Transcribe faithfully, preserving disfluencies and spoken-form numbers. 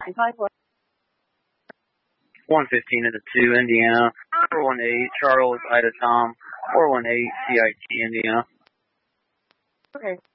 one fifteen at the two, Indiana. four one eight, Charles, Ida Tom. four one eight, C I T, Indiana. Okay.